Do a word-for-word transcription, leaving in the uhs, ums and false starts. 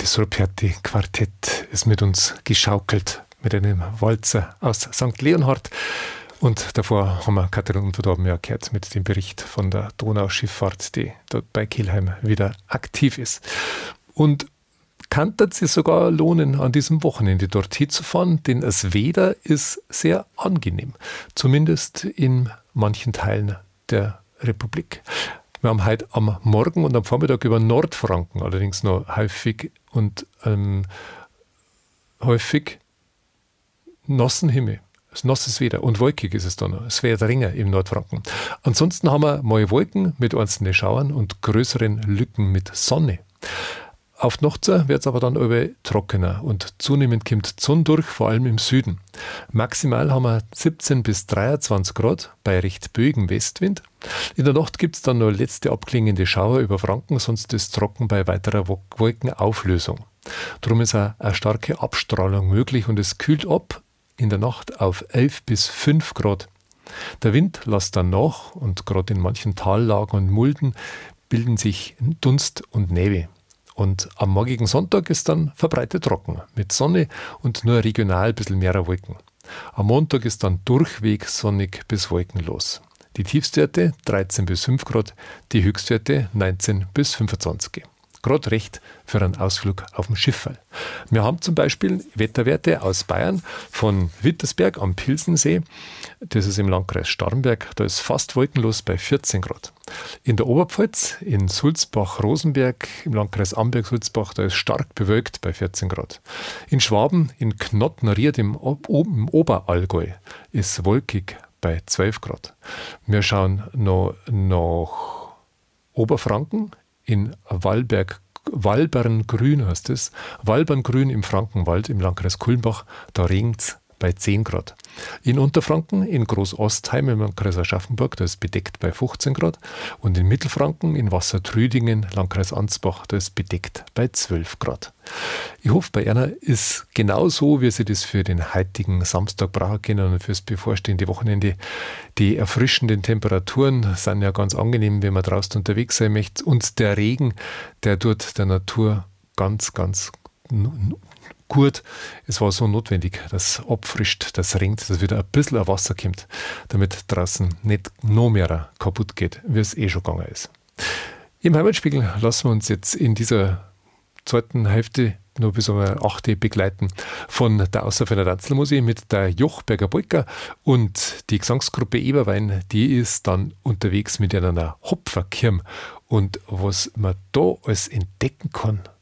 Das Ruperti-Quartett ist mit uns geschaukelt mit einem Walzer aus Sankt Leonhard. Und davor haben wir Katrin Unverdorben ja gehört mit dem Bericht von der Donauschifffahrt, die dort bei Kelheim wieder aktiv ist. Und kann es sich sogar lohnen, an diesem Wochenende dort hinzufahren, denn das Wetter ist sehr angenehm, zumindest in manchen Teilen der Republik. Wir haben heute am Morgen und am Vormittag über Nordfranken allerdings noch häufig und ähm, häufig nassen Himmel. Es nasses Wetter und wolkig ist es dann noch. Es wird ringer im Nordfranken. Ansonsten haben wir mal Wolken mit einzelnen Schauern und größeren Lücken mit Sonne. Auf die Nacht wird es aber dann über trockener und zunehmend kommt die Sonne durch, vor allem im Süden. Maximal haben wir siebzehn bis dreiundzwanzig Grad bei recht böigem Westwind. In der Nacht gibt es dann noch letzte abklingende Schauer über Franken, sonst ist es trocken bei weiterer Wolkenauflösung. Darum ist auch eine starke Abstrahlung möglich und es kühlt ab in der Nacht auf elf bis fünf Grad. Der Wind lässt dann nach und gerade in manchen Tallagen und Mulden bilden sich Dunst und Nebel. Und am morgigen Sonntag ist dann verbreitet trocken, mit Sonne und nur regional ein bisschen mehr Wolken. Am Montag ist dann durchweg sonnig bis wolkenlos. Die Tiefstwerte dreizehn bis fünf Grad, die Höchstwerte neunzehn bis fünfundzwanzig. Gerade recht für einen Ausflug auf dem Schifferl. Wir haben zum Beispiel Wetterwerte aus Bayern von Wittersberg am Pilsensee. Das ist im Landkreis Starnberg. Da ist fast wolkenlos bei vierzehn Grad. In der Oberpfalz, in Sulzbach-Rosenberg, im Landkreis Amberg-Sulzbach, da ist stark bewölkt bei vierzehn Grad. In Schwaben, in Knottneried im, im Oberallgäu, ist wolkig bei zwölf Grad. Wir schauen noch nach Oberfranken. In Wallberg, Walberngrün heißt es, Walberngrün im Frankenwald im Landkreis Kulmbach, da regnet es bei zehn Grad. In Unterfranken, in Großostheim im Landkreis Aschaffenburg, da ist bedeckt bei fünfzehn Grad. Und in Mittelfranken, in Wassertrüdingen, Landkreis Ansbach, da ist bedeckt bei zwölf Grad. Ich hoffe, bei Erna ist genau so, wie Sie das für den heutigen Samstag brauchen können und fürs bevorstehende Wochenende. Die erfrischenden Temperaturen sind ja ganz angenehm, wenn man draußen unterwegs sein möchte. Und der Regen, der tut der Natur ganz, ganz gut. Es war so notwendig, dass abfrischt, dass regnet, dass wieder ein bisschen ein Wasser kommt, damit draußen nicht noch mehr kaputt geht, wie es eh schon gegangen ist. Im Heimatspiegel lassen wir uns jetzt in dieser zweiten Hälfte noch bis um acht begleiten von der Außerfeiner Tanzlmusik mit der Jochberger Polka und die Gesangsgruppe Eberwein, die ist dann unterwegs mit einer Hopferkirm und was man da alles entdecken kann,